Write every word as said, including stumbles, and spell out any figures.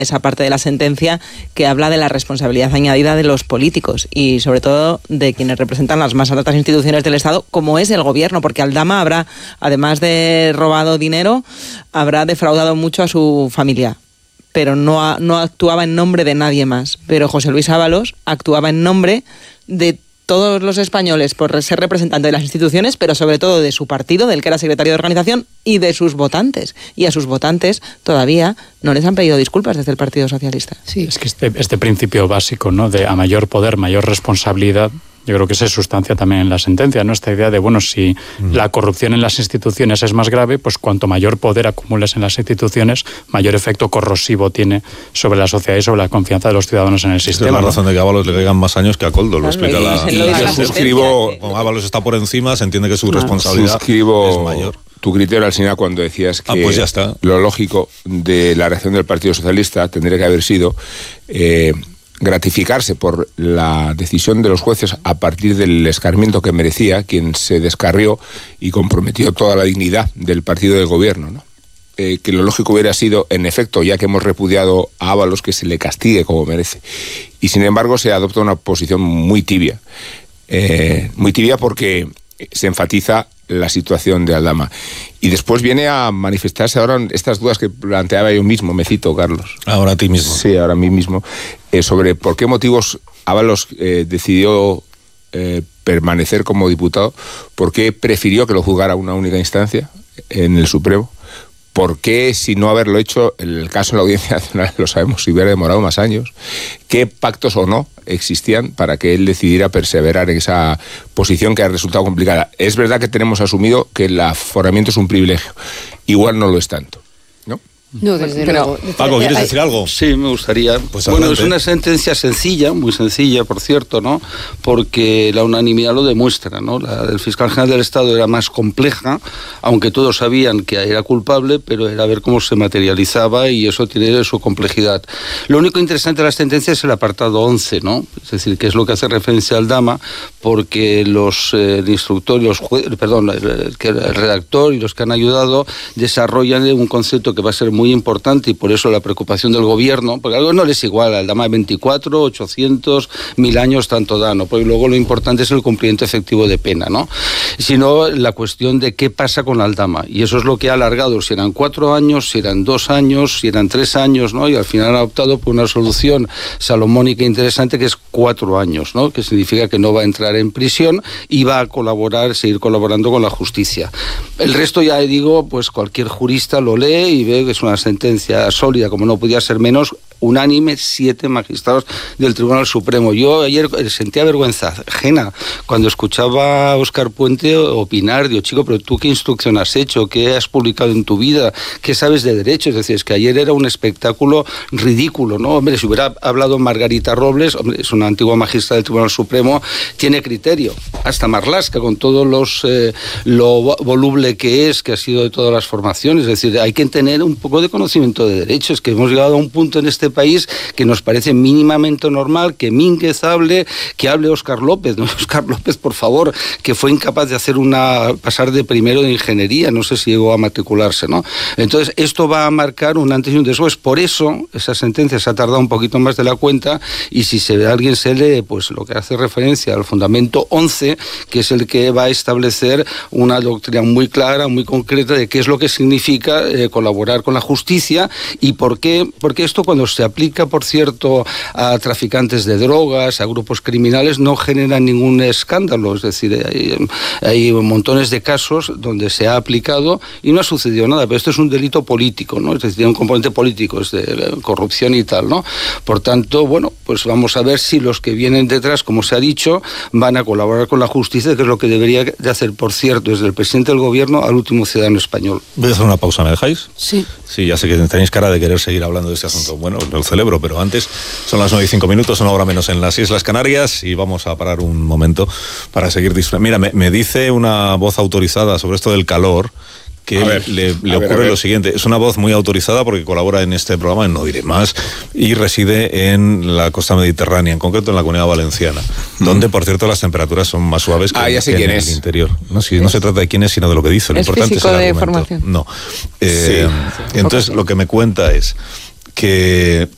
esa parte de la sentencia que habla de la responsabilidad añadida de los políticos y sobre todo de quienes representan las más altas instituciones del Estado, como es el gobierno, porque Aldama habrá, además de robado dinero, habrá defraudado mucho a su familia, pero no, a, no actuaba en nombre de nadie más. Pero José Luis Ábalos actuaba en nombre de todos los españoles por ser representante de las instituciones, pero sobre todo de su partido, del que era secretario de organización, y de sus votantes. Y a sus votantes todavía no les han pedido disculpas desde el Partido Socialista. Sí. Es que este, este principio básico, ¿no?, de a mayor poder, mayor responsabilidad, yo creo que se sustancia también en la sentencia, ¿no? Esta idea de, bueno, si mm. la corrupción en las instituciones es más grave, pues cuanto mayor poder acumules en las instituciones, mayor efecto corrosivo tiene sobre la sociedad y sobre la confianza de los ciudadanos en el sistema. Es la razón de que Ábalos le caigan más años que a Coldo, lo explica y, la... Y lo yo suscribo, como Ábalos está por encima, se entiende que su claro. responsabilidad suscribo es mayor. Tu criterio, Alsina, cuando decías que ah, pues ya está. Lo lógico de la reacción del Partido Socialista tendría que haber sido... Eh, gratificarse por la decisión de los jueces a partir del escarmiento que merecía quien se descarrió y comprometió toda la dignidad del partido de gobierno, ¿no? Eh, que lo lógico hubiera sido, en efecto, ya que hemos repudiado a Ábalos, que se le castigue como merece. Y sin embargo se adopta una posición muy tibia. Eh, muy tibia porque se enfatiza la situación de Aldama. Y después viene a manifestarse ahora estas dudas que planteaba yo mismo, me cito, Carlos. Ahora a ti mismo. Sí, ahora a mí mismo. Eh, sobre por qué motivos Ábalos eh, decidió eh, permanecer como diputado, por qué prefirió que lo juzgara una única instancia en el Supremo, por qué, si no haberlo hecho, en el caso de la Audiencia Nacional, lo sabemos, si hubiera demorado más años, qué pactos o no existían para que él decidiera perseverar en esa posición que ha resultado complicada. Es verdad que tenemos asumido que el aforamiento es un privilegio, igual no lo es tanto, ¿no? No, desde Pero, luego. Paco, ¿quieres decir algo? Sí, me gustaría. Pues bueno, adelante. Es una sentencia sencilla, muy sencilla, por cierto, ¿no? Porque la unanimidad lo demuestra, ¿no? La del fiscal general del Estado era más compleja, aunque todos sabían que era culpable, pero era ver cómo se materializaba y eso tiene su complejidad. Lo único interesante de la sentencia es el apartado once, ¿no? Es decir, que es lo que hace referencia al Aldama, porque los eh, el instructor y los jue- perdón, el, el, el redactor y los que han ayudado desarrollan un concepto que va a ser muy muy importante y por eso la preocupación del gobierno, porque algo no les es igual, al Aldama de veinticuatro, ochocientos, mil años, tanto da, ¿no? Porque luego lo importante es el cumplimiento efectivo de pena, ¿no? Sino la cuestión de qué pasa con Aldama, y eso es lo que ha alargado, si eran cuatro años, si eran dos años, si eran tres años, ¿no? Y al final ha optado por una solución salomónica interesante que es cuatro años, ¿no? Que significa que no va a entrar en prisión y va a colaborar, seguir colaborando con la justicia. El resto, ya digo, pues cualquier jurista lo lee y ve que es una sentencia sólida, como no podía ser menos, unánime, siete magistrados del Tribunal Supremo. Yo ayer sentía vergüenza ajena cuando escuchaba a Óscar Puente opinar, digo, chico, pero tú qué instrucción has hecho, qué has publicado en tu vida, qué sabes de derecho. Es decir, es que ayer era un espectáculo ridículo, ¿no? Hombre, si hubiera hablado Margarita Robles, hombre, es una antigua magistrada del Tribunal Supremo, tiene criterio, hasta Marlaska, con todos los eh, lo voluble que es, que ha sido de todas las formaciones. Es decir, hay que tener un poco de conocimiento de derecho. Es que hemos llegado a un punto en este país que nos parece mínimamente normal que Mínguez hable, que hable Óscar López, ¿no? Óscar López, por favor, que fue incapaz de hacer una, pasar de primero de ingeniería, no sé si llegó a matricularse, ¿no? Entonces, esto va a marcar un antes y un después. Por eso, esa sentencia se ha tardado un poquito más de la cuenta, y si se, alguien se lee, pues lo que hace referencia al fundamento once, que es el que va a establecer una doctrina muy clara, muy concreta, de qué es lo que significa eh, colaborar con la justicia y por qué, porque esto cuando se aplica, por cierto, a traficantes de drogas, a grupos criminales, no genera ningún escándalo. Es decir, hay, hay montones de casos donde se ha aplicado y no ha sucedido nada, pero esto es un delito político, ¿no? Es decir, tiene un componente político, es de corrupción y tal, ¿no? Por tanto, bueno, pues vamos a ver si los que vienen detrás, como se ha dicho, van a colaborar con la justicia, que es lo que debería de hacer, por cierto, desde el presidente del gobierno al último ciudadano español. Voy a hacer una pausa, ¿me dejáis? Sí. Sí, ya sé que tenéis cara de querer seguir hablando de este asunto. Bueno, lo celebro, pero antes son las nueve y cinco minutos, una hora menos en las Islas Canarias, y vamos a parar un momento para seguir disfrutando. Mira, me, me dice una voz autorizada sobre esto del calor, que ver, le, le ver, ocurre lo siguiente. Es una voz muy autorizada porque colabora en este programa, en No Diré Más, y reside en la costa mediterránea, en concreto en la Comunidad Valenciana, mm. donde, por cierto, las temperaturas son más suaves que, ah, ya sé que quién en es. el interior. No, si, no se trata de quién es, sino de lo que dice. Lo ¿Es importante es el físico de argumento. formación? No. Eh, sí. Entonces, lo que me cuenta es que